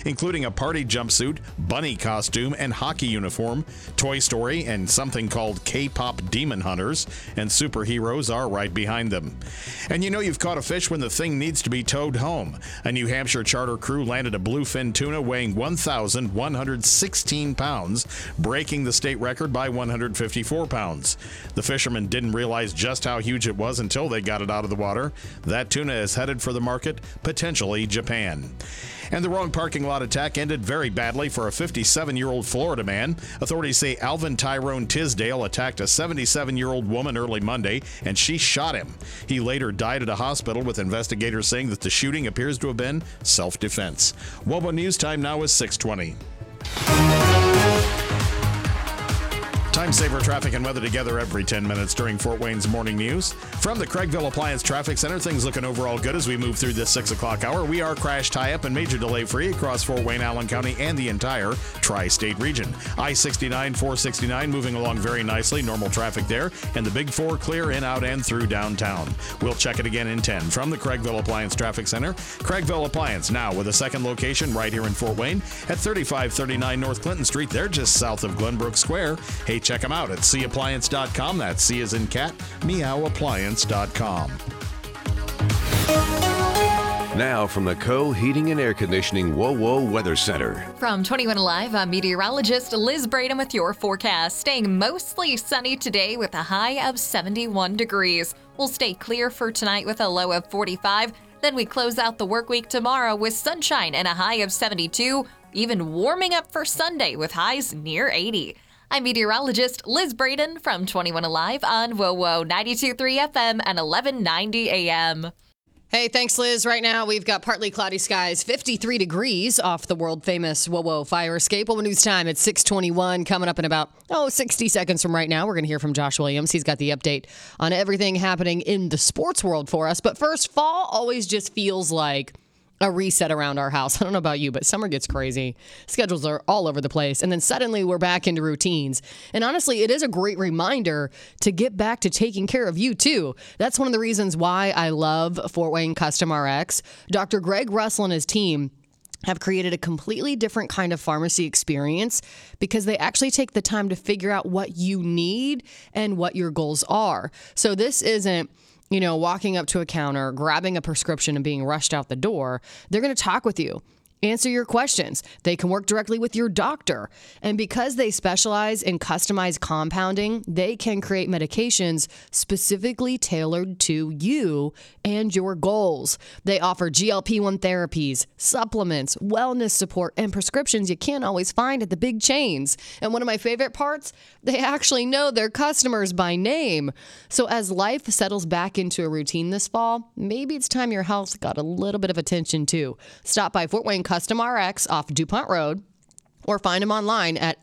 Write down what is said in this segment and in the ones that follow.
including a party jumpsuit, bunny costume, and hockey uniform, Toy Story, and something called K-pop Demon Hunters, and superheroes are right behind them. And you know you've caught a fish when the thing needs to be towed home. A New Hampshire charter crew landed a bluefin tuna weighing 1,116 pounds, breaking the state record by 154 pounds. The fishermen didn't realize just how huge it was until they got it out of the water. That tuna is headed for the market, potentially Japan. And the wrong parking lot attack ended very badly for a 57-year-old Florida man. Authorities say Alvin Tyrone Tisdale attacked a 77-year-old woman early Monday, and she shot him. He later died at a hospital, with investigators saying that the shooting appears to have been self-defense. WOWO News time now is 6:20. Time saver traffic and weather together every 10 minutes during Fort Wayne's morning news. From the Craigville Appliance Traffic Center, things looking overall good as we move through this 6 o'clock hour. We are crash tie-up and major delay free across Fort Wayne, Allen County, and the entire tri-state region. I-69, 469 moving along very nicely. Normal traffic there. And the Big Four clear in, out, and through downtown. We'll check it again in 10. From the Craigville Appliance Traffic Center, Craigville Appliance now with a second location right here in Fort Wayne at 3539 North Clinton Street. They're just south of Glenbrook Square. Hey, check them out at cappliance.com. That's C as in cat, meowappliance.com. Now from the Co-Heating and Air Conditioning WOWO Weather Center. From 21 Alive, I'm meteorologist Liz Braden with your forecast. Staying mostly sunny today with a high of 71 degrees. We'll stay clear for tonight with a low of 45. Then we close out the work week tomorrow with sunshine and a high of 72, even warming up for Sunday with highs near 80. I'm meteorologist Liz Braden from 21 Alive on WOWO 92.3 FM and 1190 AM. Hey, thanks, Liz. Right now, we've got partly cloudy skies, 53 degrees off the world-famous WOWO fire escape. WOWO News time at 6:21, coming up in about, 60 seconds from right now. We're going to hear from Josh Williams. He's got the update on everything happening in the sports world for us. But first, fall always just feels like a reset around our house. I don't know about you, but summer gets crazy. Schedules are all over the place. And then suddenly we're back into routines. And honestly, it is a great reminder to get back to taking care of you too. That's one of the reasons why I love Fort Wayne Custom RX. Dr. Greg Russell and his team have created a completely different kind of pharmacy experience because they actually take the time to figure out what you need and what your goals are. So this isn't walking up to a counter, grabbing a prescription and being rushed out the door. They're going to talk with you, answer your questions. They can work directly with your doctor. And because they specialize in customized compounding, they can create medications specifically tailored to you and your goals. They offer GLP-1 therapies, supplements, wellness support, and prescriptions you can't always find at the big chains. And one of my favorite parts, they actually know their customers by name. So as life settles back into a routine this fall, maybe it's time your health got a little bit of attention too. Stop by Fort Wayne Custom RX off DuPont Road, or find them online at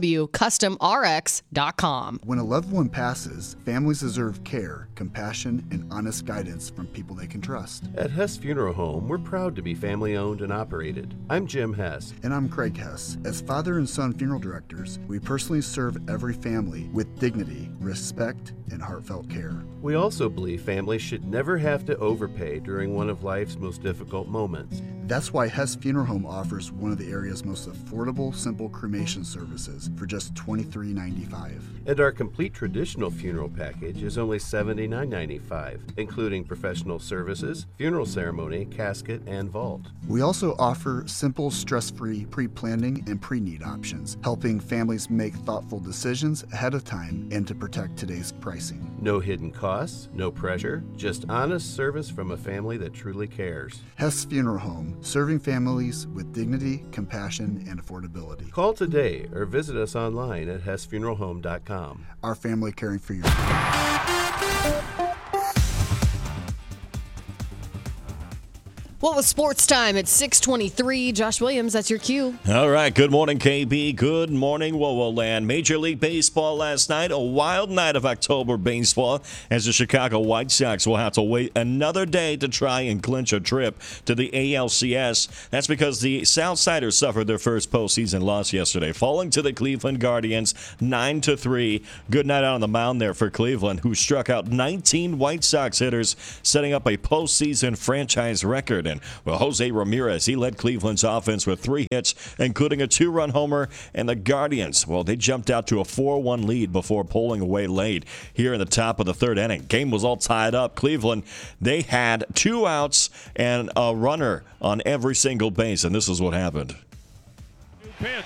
fwcustomrx.com. When a loved one passes, families deserve care, compassion, and honest guidance from people they can trust. At Hess Funeral Home, we're proud to be family-owned and operated. I'm Jim Hess. And I'm Craig Hess. As father and son funeral directors, we personally serve every family with dignity, respect, and heartfelt care. We also believe families should never have to overpay during one of life's most difficult moments. That's why Hess Funeral Home offers one of the area's most affordable, simple cremation services for just $23.95. And our complete traditional funeral package is only $79.95, including professional services, funeral ceremony, casket, and vault. We also offer simple, stress-free pre-planning and pre-need options, helping families make thoughtful decisions ahead of time and to protect today's pricing. No hidden costs, no pressure, just honest service from a family that truly cares. Hess Funeral Home, serving families with dignity, compassion, and affordability. Call today or visit us online at hessfuneralhome.com. Our family caring for you. Well, with sports time at 6:23, Josh Williams, that's your cue. All right, good morning, KB. Good morning, WOWO Land. Major League Baseball last night, a wild night of October baseball, as the Chicago White Sox will have to wait another day to try and clinch a trip to the ALCS. That's because the Southsiders suffered their first postseason loss yesterday, falling to the Cleveland Guardians 9-3. Good night out on the mound there for Cleveland, who struck out 19 White Sox hitters, setting up a postseason franchise record. in. Well, Jose Ramirez, he led Cleveland's offense with 3 hits, including a 2-run homer. And the Guardians, well, they jumped out to a 4-1 lead before pulling away late here in the top of the 3rd inning. Game was all tied up. Cleveland, they had 2 outs and a runner on every single base, and this is what happened. Pitch.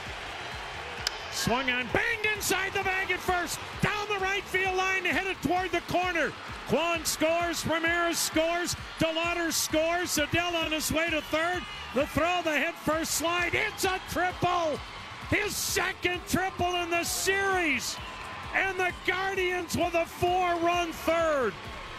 Swung on, banged inside the bag at first, down the right field line to hit it toward the corner. Kwan scores, Ramirez scores, DeLauder scores, Adele on his way to 3rd. The throw, the hit first slide, it's a triple! His 2nd triple in the series! And the Guardians with a 4-run 3rd.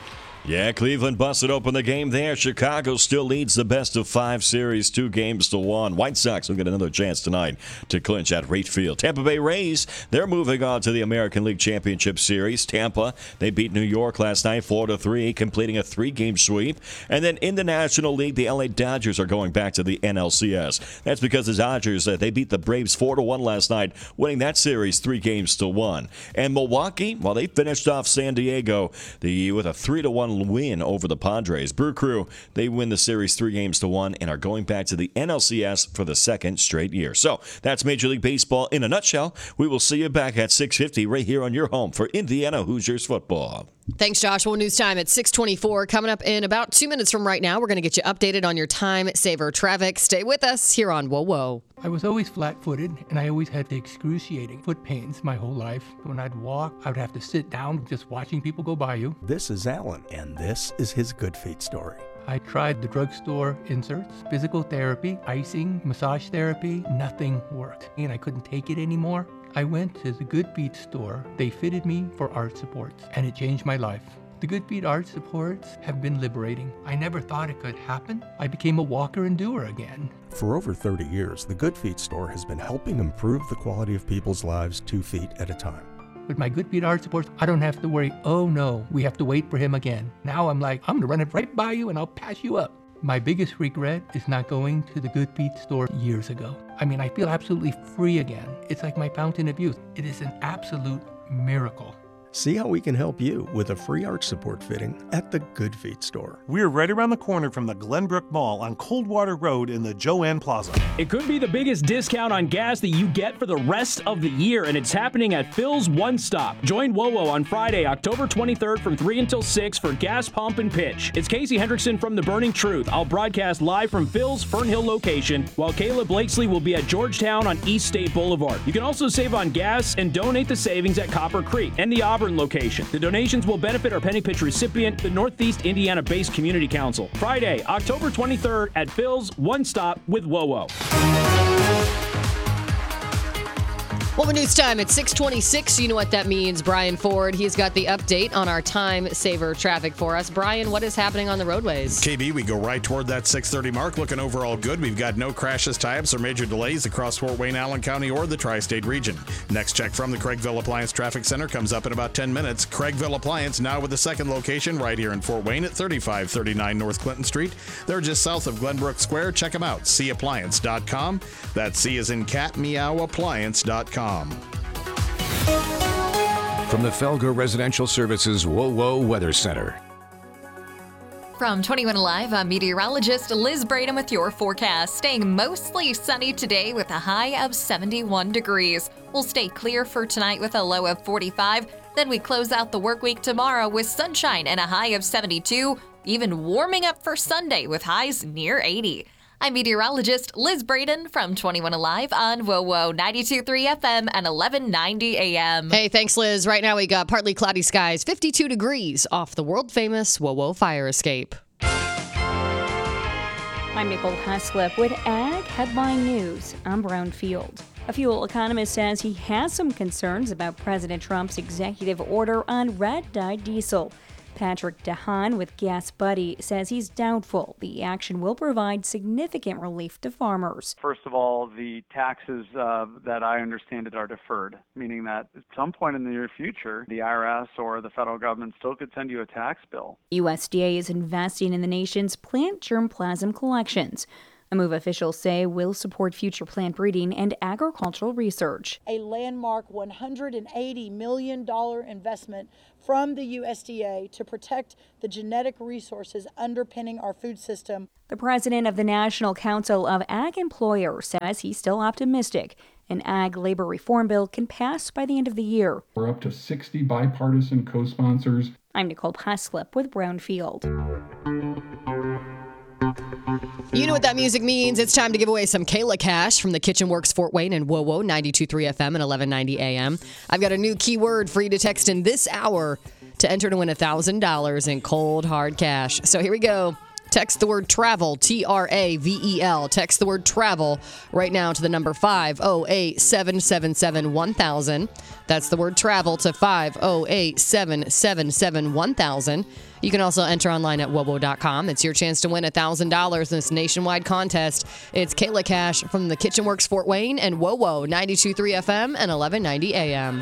Yeah, Cleveland busted open the game there. Chicago still leads the best-of-5 series 2-1. White Sox will get another chance tonight to clinch at Wright Field. Tampa Bay Rays, they're moving on to the American League Championship Series. Tampa, they beat New York last night 4-3, completing a 3-game sweep. And then in the National League, the LA Dodgers are going back to the NLCS. That's because the Dodgers, they beat the Braves 4-1 last night, winning that series 3-1. And Milwaukee, well, they finished off San Diego with a 3-1 win over the Padres. Brew Crew, they win the series 3-1 and are going back to the NLCS for the 2nd straight year. So that's Major League Baseball in a nutshell. We will see you back at 6:50 right here on your home for Indiana Hoosiers football. Thanks, Joshua. News time at 6:24. Coming up in about 2 minutes from right now, we're going to get you updated on your time saver traffic. Stay with us here on Whoa Whoa. I was always flat-footed, and I always had the excruciating foot pains my whole life. When I'd walk, I would have to sit down just watching people go by you. This is Alan, and this is his Good Feet story. I tried the drugstore inserts, physical therapy, icing, massage therapy. Nothing worked, and I couldn't take it anymore. I went to the Good Feet store. They fitted me for arch supports, and it changed my life. The Good Feet arch supports have been liberating. I never thought it could happen. I became a walker and doer again. For over 30 years, the Good Feet store has been helping improve the quality of people's lives 2 feet at a time. With my Good Feet arch supports, I don't have to worry, oh no, we have to wait for him again. Now I'm like, I'm gonna run it right by you and I'll pass you up. My biggest regret is not going to the Good Feet store years ago. I mean, I feel absolutely free again. It's like my fountain of youth. It is an absolute miracle. See how we can help you with a free arch support fitting at the Good Feet store. We're right around the corner from the Glenbrook Mall on Coldwater Road in the Joanne Plaza. It could be the biggest discount on gas that you get for the rest of the year, and it's happening at Phil's One Stop. Join WoWo on Friday, October 23rd from 3 until 6 for Gas Pump and Pitch. It's Casey Hendrickson from The Burning Truth. I'll broadcast live from Phil's Fernhill location, while Kayla Blakesley will be at Georgetown on East State Boulevard. You can also save on gas and donate the savings at Copper Creek and the Auburn location. The donations will benefit our Penny Pitch recipient, the Northeast Indiana-based Community Council. Friday, October 23rd at Phil's One Stop with WoWo. Well, news time at 6:26. You know what that means. Brian Ford, he's got the update on our time saver traffic for us. Brian, what is happening on the roadways? KB, we go right toward that 6:30 mark. Looking overall good. We've got no crashes, tie-ups, or major delays across Fort Wayne, Allen County, or the tri-state region. Next check from the Craigville Appliance Traffic Center comes up in about 10 minutes. Craigville Appliance now with the second location right here in Fort Wayne at 3539 North Clinton Street. They're just south of Glenbrook Square. Check them out. CAppliance.com. That's C as in cat, meow, appliance.com. From the Felger Residential Services Whoa Weather Center. From 21 Alive, I'm meteorologist Liz Braden with your forecast. Staying mostly sunny today with a high of 71 degrees. We'll stay clear for tonight with a low of 45. Then we close out the work week tomorrow with sunshine and a high of 72, even warming up for Sunday with highs near 80. I'm meteorologist Liz Braden from 21 Alive on WoWo 92.3 FM and 1190 AM. Hey, thanks, Liz. Right now we got partly cloudy skies, 52 degrees off the world-famous WoWo fire escape. I'm Nicole Heslip with Ag Headline News. I'm Brownfield. A fuel economist says he has some concerns about President Trump's executive order on red-dyed diesel. Patrick DeHaan with Gas Buddy says he's doubtful the action will provide significant relief to farmers. First of all, the taxes that I understand it are deferred, meaning that at some point in the near future, the IRS or the federal government still could send you a tax bill. USDA is investing in the nation's plant germplasm collections. A move officials say will support future plant breeding and agricultural research. A landmark $180 million investment from the USDA to protect the genetic resources underpinning our food system. The president of the National Council of Ag Employers says he's still optimistic an ag labor reform bill can pass by the end of the year. We're up to 60 bipartisan co-sponsors. I'm Nicole Haslip with Brownfield. You know what that music means. It's time to give away some Kayla cash from the Kitchen Works Fort Wayne and WoWo 92.3 FM and 1190 AM. I've got a new keyword for you to text in this hour to enter to win $1,000 in cold, hard cash. So here we go. Text the word travel, TRAVEL. Text the word travel right now to the number 508-777-1000. That's the word travel to 508-777-1000. You can also enter online at wowo.com. It's your chance to win $1,000 in this nationwide contest. It's Kayla Cash from the Kitchen Works Fort Wayne and WoWo 92.3 FM and 1190 AM.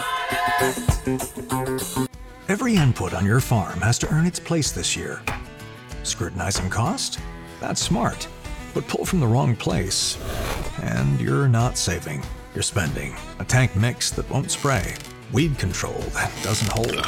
Every input on your farm has to earn its place this year. Scrutinizing cost? That's smart. But pull from the wrong place, and you're not saving. You're spending. A tank mix that won't spray. Weed control that doesn't hold.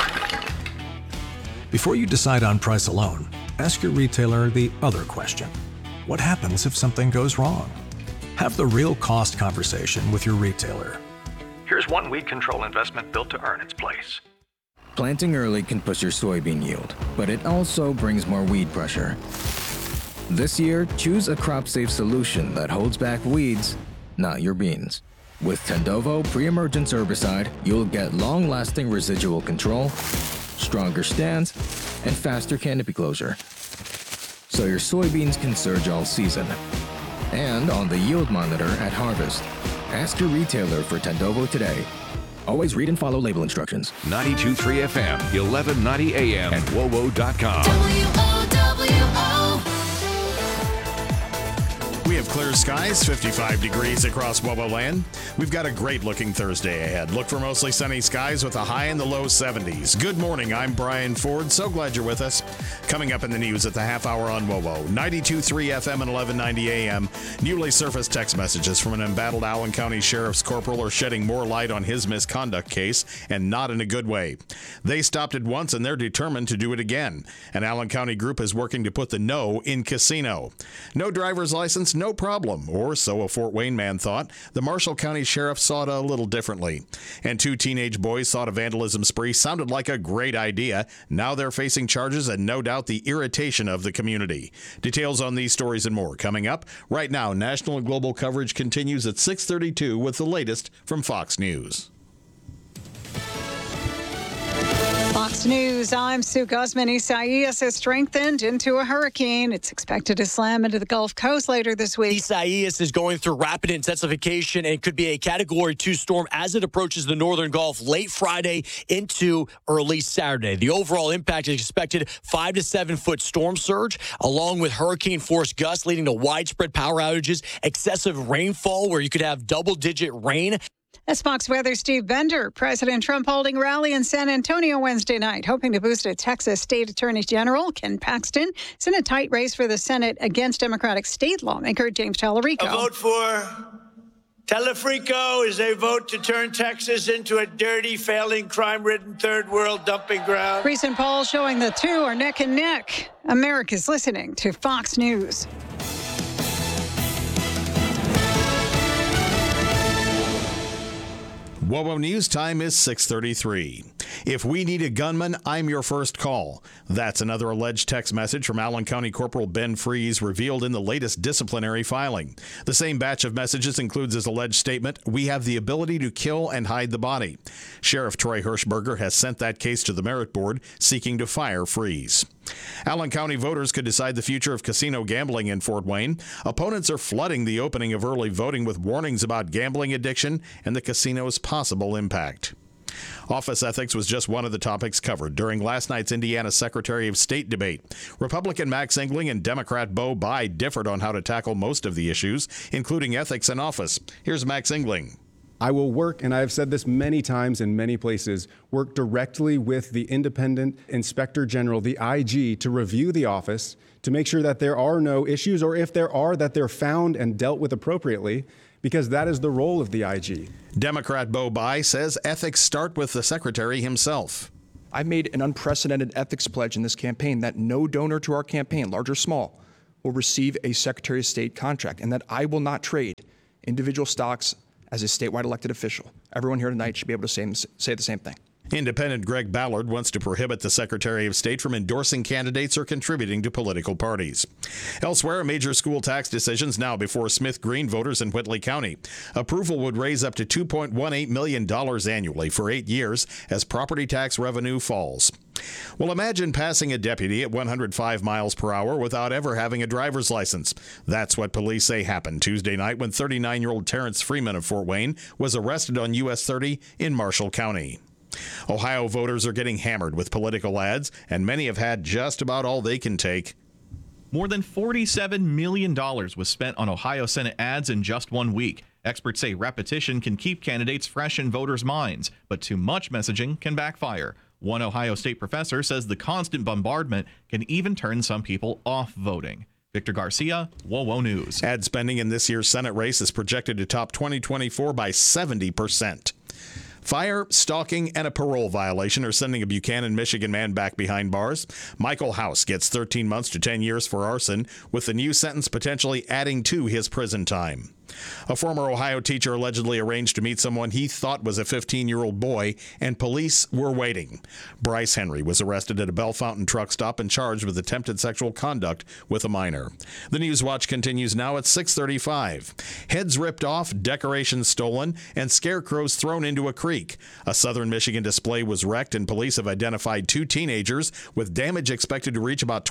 Before you decide on price alone, ask your retailer the other question. What happens if something goes wrong? Have the real cost conversation with your retailer. Here's one weed control investment built to earn its place. Planting early can push your soybean yield, but it also brings more weed pressure. This year, choose a crop-safe solution that holds back weeds, not your beans. With Tendovo pre-emergence herbicide, you'll get long-lasting residual control, stronger stands, and faster canopy closure. So your soybeans can surge all season. And on the yield monitor at harvest. Ask your retailer for Tendovo today. Always read and follow label instructions. 92.3 FM, 1190 AM, and WoWo.com. We have clear skies, 55 degrees across WoWo land. We've got a great-looking Thursday ahead. Look for mostly sunny skies with a high in the low 70s. Good morning, I'm Brian Ford. So glad you're with us. Coming up in the news at the half hour on WoWo, 92.3 FM and 1190 AM. Newly surfaced text messages from an embattled Allen County Sheriff's Corporal are shedding more light on his misconduct case, and not in a good way. They stopped it once, and they're determined to do it again. An Allen County group is working to put the no in casino. No driver's license, no problem, or so a Fort Wayne man thought. The Marshall County Sheriff saw it a little differently. And two teenage boys thought a vandalism spree sounded like a great idea. Now they're facing charges and no doubt the irritation of the community. Details on these stories and more coming up. Right now, national and global coverage continues at 6:32 with the latest from Fox News. Fox News, I'm Sue Guzman. Isaias has strengthened into a hurricane. It's expected to slam into the Gulf Coast later this week. Isaias is going through rapid intensification and could be a Category 2 storm as it approaches the northern Gulf late Friday into early Saturday. The overall impact is expected 5 to 7 foot storm surge, along with hurricane force gusts leading to widespread power outages, excessive rainfall where you could have double-digit rain. As Fox Weather Steve Bender, President Trump holding rally in San Antonio Wednesday night, hoping to boost a Texas State Attorney General Ken Paxton. It's in a tight race for the Senate against Democratic state lawmaker James Tallarico. A vote for Tallarico is a vote to turn Texas into a dirty, failing, crime-ridden third world dumping ground. Recent polls showing the two are neck and neck. America's listening to Fox News. WoWo News time is 6:33. If we need a gunman, I'm your first call. That's another alleged text message from Allen County Corporal Ben Freeze revealed in the latest disciplinary filing. The same batch of messages includes his alleged statement, "We have the ability to kill and hide the body." Sheriff Troy Hirschberger has sent that case to the Merit Board, seeking to fire Freeze. Allen County voters could decide the future of casino gambling in Fort Wayne. Opponents are flooding the opening of early voting with warnings about gambling addiction and the casino's possible impact. Office ethics was just one of the topics covered during last night's Indiana Secretary of State debate. Republican Max Engling and Democrat Bo Bai differed on how to tackle most of the issues, including ethics in office. Here's Max Engling. I will work, and I have said this many times in many places, work directly with the independent inspector general, the IG, to review the office, to make sure that there are no issues, or if there are, that they're found and dealt with appropriately, because that is the role of the IG. Democrat Bo Bai says ethics start with the secretary himself. I've made an unprecedented ethics pledge in this campaign that no donor to our campaign, large or small, will receive a Secretary of State contract, and that I will not trade individual stocks as a statewide elected official. Everyone here tonight should be able to say the same thing. Independent Greg Ballard wants to prohibit the Secretary of State from endorsing candidates or contributing to political parties. Elsewhere, major school tax decisions now before Smith Green voters in Whitley County. Approval would raise up to $2.18 million annually for 8 years as property tax revenue falls. Well, imagine passing a deputy at 105 miles per hour without ever having a driver's license. That's what police say happened Tuesday night when 39-year-old Terrence Freeman of Fort Wayne was arrested on US 30 in Marshall County. Ohio voters are getting hammered with political ads, and many have had just about all they can take. More than $47 million was spent on Ohio Senate ads in just 1 week. Experts say repetition can keep candidates fresh in voters' minds, but too much messaging can backfire. One Ohio State professor says the constant bombardment can even turn some people off voting. Victor Garcia, WOWO News. Ad spending in this year's Senate race is projected to top 2024 by 70%. Fire, stalking, and a parole violation are sending a Buchanan, Michigan man back behind bars. Michael House gets 13 months to 10 years for arson, with the new sentence potentially adding to his prison time. A former Ohio teacher allegedly arranged to meet someone he thought was a 15-year-old boy, and police were waiting. Bryce Henry was arrested at a Bellefontaine truck stop and charged with attempted sexual conduct with a minor. The News Watch continues now at 6:35. Heads ripped off, decorations stolen, and scarecrows thrown into a creek. A southern Michigan display was wrecked, and police have identified 2 teenagers with damage expected to reach about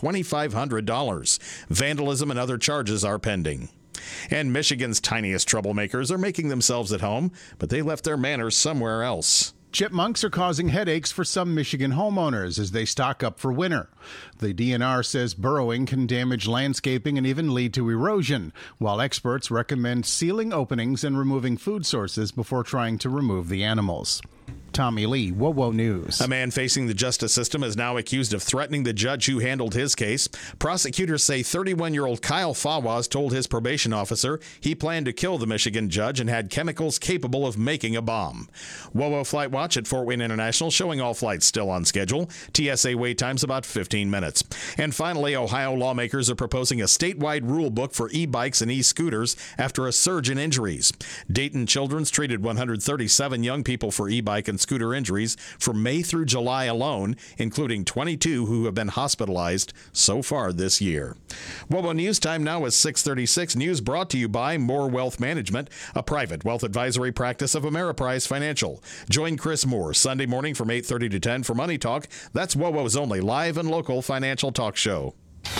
$2,500. Vandalism and other charges are pending. And Michigan's tiniest troublemakers are making themselves at home, but they left their manners somewhere else. Chipmunks are causing headaches for some Michigan homeowners as they stock up for winter. The DNR says burrowing can damage landscaping and even lead to erosion, while experts recommend sealing openings and removing food sources before trying to remove the animals. Tommy Lee, WOWO News. A man facing the justice system is now accused of threatening the judge who handled his case. Prosecutors say 31-year-old Kyle Fawaz told his probation officer he planned to kill the Michigan judge and had chemicals capable of making a bomb. WOWO Flight Watch at Fort Wayne International showing all flights still on schedule. TSA wait times about 15 minutes. And finally, Ohio lawmakers are proposing a statewide rule book for e-bikes and e-scooters after a surge in injuries. Dayton Children's treated 137 young people for e-bike and scooter injuries from May through July alone, including 22 who have been hospitalized so far this year. WOWO News time now is 6:36. News brought to you by Moore Wealth Management, a private wealth advisory practice of Ameriprise Financial. Join Chris Moore Sunday morning from 8:30 to 10 for Money Talk. That's WOWO's only live and local financial talk show.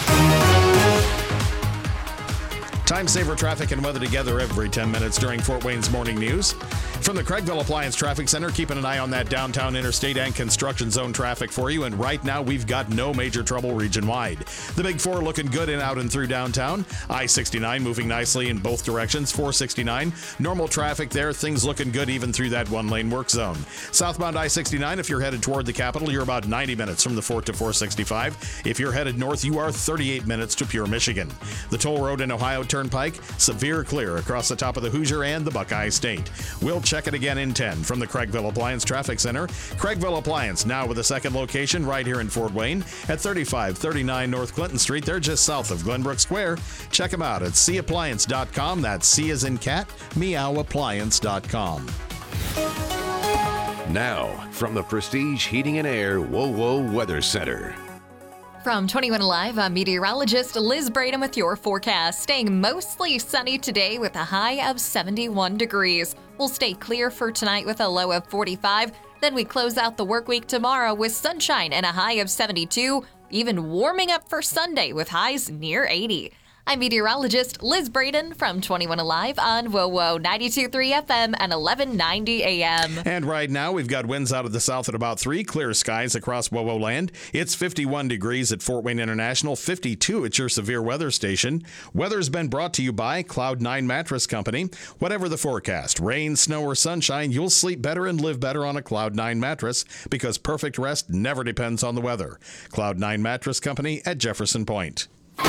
Time saver traffic and weather together every 10 minutes during Fort Wayne's morning news. From the Craigville Appliance Traffic Center, keeping an eye on that downtown interstate and construction zone traffic for you. And right now, we've got no major trouble region-wide. The Big Four looking good in out and through downtown. I-69 moving nicely in both directions. 469, normal traffic there. Things looking good even through that one-lane work zone. Southbound I-69, if you're headed toward the Capitol, you're about 90 minutes from the Fort to 465. If you're headed north, you are 38 minutes to Pure, Michigan. The toll road in Ohio Turnpike, severe clear across the top of the Hoosier and the Buckeye State. We'll check it again in 10 from the Craigville Appliance Traffic Center. Craigville Appliance now with a second location right here in Fort Wayne at 3539 North Clinton Street. They're just south of Glenbrook Square. Check them out at cappliance.com. That's C as in cat, meowappliance.com. Now, from the Prestige Heating and Air WOWO Weather Center. From 21 Alive, I'm meteorologist Liz Braden with your forecast. Staying mostly sunny today with a high of 71 degrees. We'll stay clear for tonight with a low of 45. Then we close out the work week tomorrow with sunshine and a high of 72. Even warming up for Sunday with highs near 80. I'm meteorologist Liz Braden from 21 Alive on WOWO 92.3 FM and 1190 AM. And right now, we've got winds out of the south at about 3, clear skies across WOWO land. It's 51 degrees at Fort Wayne International, 52 at your severe weather station. Weather's been brought to you by Cloud9 Mattress Company. Whatever the forecast, rain, snow, or sunshine, you'll sleep better and live better on a Cloud9 mattress because perfect rest never depends on the weather. Cloud9 Mattress Company at Jefferson Point.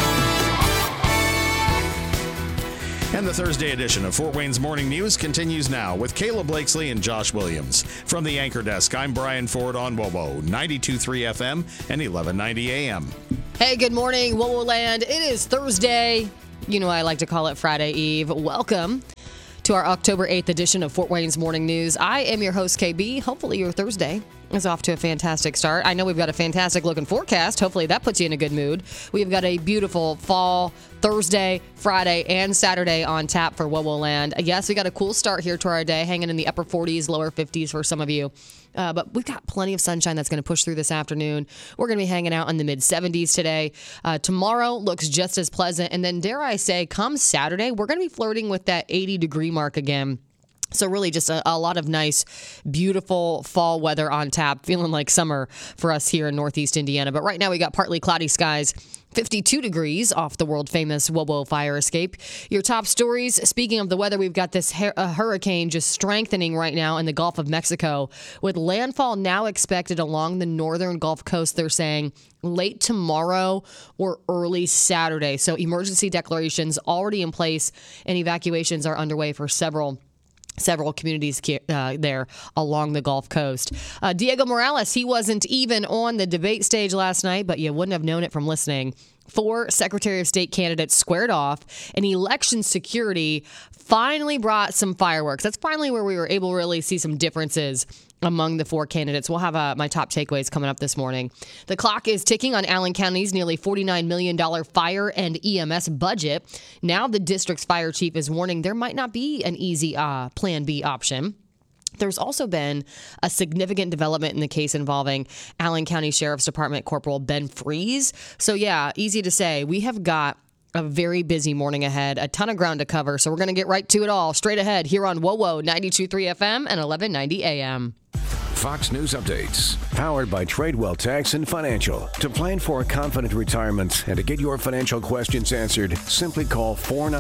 And the Thursday edition of Fort Wayne's Morning News continues now with Kayla Blakesley and Josh Williams. From the Anchor Desk, I'm Brian Ford on WOWO 92.3 FM and 1190 AM. Hey, good morning, WOWO land. It is Thursday. You know I like to call it Friday Eve. Welcome to our October 8th edition of Fort Wayne's Morning News. I am your host, KB. Hopefully your Thursday is off to a fantastic start. I know we've got a fantastic looking forecast. Hopefully that puts you in a good mood. We've got a beautiful fall Thursday, Friday, and Saturday on tap for WOWO land. Yes, we got a cool start here to our day, hanging in the upper 40s, lower 50s for some of you. But we've got plenty of sunshine that's going to push through this afternoon. We're going to be hanging out in the mid-70s today. Tomorrow looks just as pleasant. And then, dare I say, come Saturday, we're going to be flirting with that 80-degree mark again. So really just a lot of nice, beautiful fall weather on tap, feeling like summer for us here in Northeast Indiana. But right now we got partly cloudy skies, 52 degrees off the world-famous WOWO fire escape. Your top stories, speaking of the weather, we've got this hurricane just strengthening right now in the Gulf of Mexico, with landfall now expected along the northern Gulf Coast, they're saying, late tomorrow or early Saturday. So emergency declarations already in place and evacuations are underway for several communities there along the Gulf Coast. Diego Morales, he wasn't even on the debate stage last night, but you wouldn't have known it from listening. 4 Secretary of State candidates squared off, and election security finally brought some fireworks. That's finally where we were able to really see some differences among the 4 candidates. We'll have my top takeaways coming up this morning. The clock is ticking on Allen County's nearly $49 million fire and EMS budget. Now the district's fire chief is warning there might not be an easy Plan B option. There's also been a significant development in the case involving Allen County Sheriff's Department Corporal Ben Freeze. So yeah, easy to say. We have got a very busy morning ahead, a ton of ground to cover. So we're going to get right to it all straight ahead here on WOWO 92.3 FM and 1190 AM. Fox News Updates, powered by Tradewell Tax and Financial. To plan for a confident retirement and to get your financial questions answered, simply call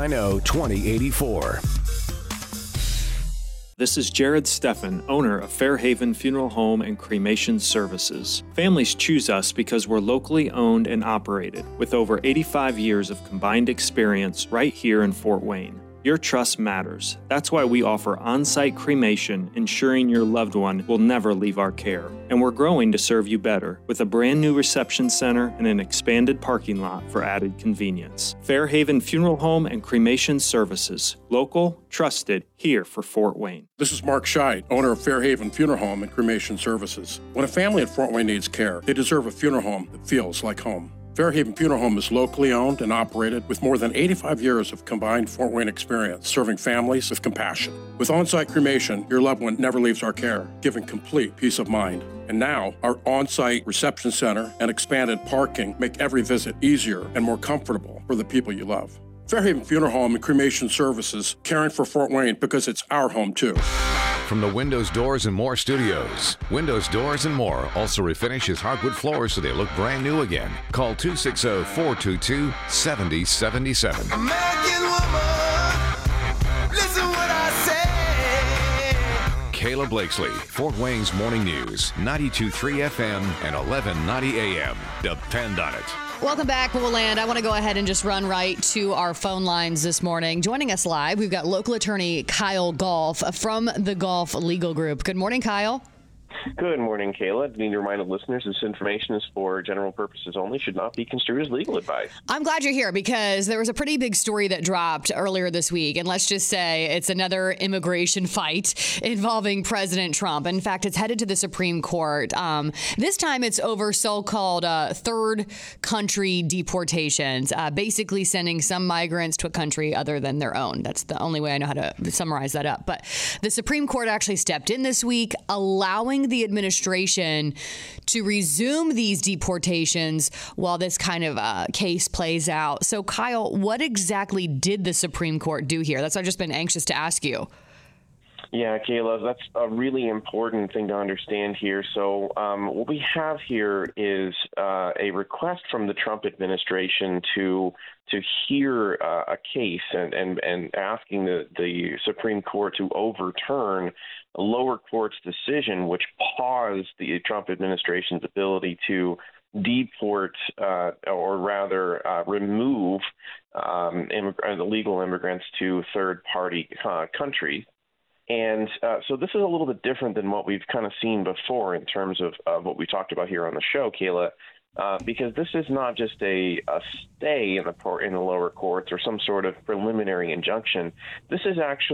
490-2084. This is Jared Steffen, owner of Fairhaven Funeral Home and Cremation Services. Families choose us because we're locally owned and operated, with over 85 years of combined experience right here in Fort Wayne. Your trust matters. That's why we offer on-site cremation, ensuring your loved one will never leave our care. And we're growing to serve you better, with a brand new reception center and an expanded parking lot for added convenience. Fairhaven Funeral Home and Cremation Services. Local, trusted, here for Fort Wayne. This is Mark Scheid, owner of Fairhaven Funeral Home and Cremation Services. When a family in Fort Wayne needs care, they deserve a funeral home that feels like home. Fairhaven Funeral Home is locally owned and operated with more than 85 years of combined Fort Wayne experience, serving families with compassion. With on-site cremation, your loved one never leaves our care, giving complete peace of mind. And now, our on-site reception center and expanded parking make every visit easier and more comfortable for the people you love. Fairhaven Funeral Home and Cremation Services, caring for Fort Wayne because it's our home too. From the Windows, Doors, and More studios, Windows, Doors, and More also refinishes hardwood floors so they look brand new again. Call 260-422-7077. American woman, listen what I say. Kayla Blakesley, Fort Wayne's Morning News, 92.3 FM and 1190 AM. Depend on it. Welcome back, WOWO Land. I want to go ahead and just run right to our phone lines this morning. Joining us live, we've got local attorney Kyle Golf from the Golf Legal Group. Good morning, Kyle. Good morning, Kayla. I need to remind listeners this information is for general purposes only, should not be construed as legal advice. I'm glad you're here because there was a pretty big story that dropped earlier this week. And let's just say it's another immigration fight involving President Trump. In fact, it's headed to the Supreme Court. This time it's over so-called third country deportations, basically sending some migrants to a country other than their own. That's the only way I know how to summarize that up. But the Supreme Court actually stepped in this week, allowing urging the administration to resume these deportations while this kind of case plays out. So, Kyle, what exactly did the Supreme Court do here? That's what I've just been anxious to ask you. Yeah, Kayla, that's a really important thing to understand here. So what we have here is a request from the Trump administration to hear a case and asking the Supreme Court to overturn a lower court's decision, which paused the Trump administration's ability to deport or rather remove illegal immigrants to third-party countries. And so this is a little bit different than what we've kind of seen before in terms of what we talked about here on the show, Kayla, because this is not just a stay in the lower courts or some sort of preliminary injunction. This is actually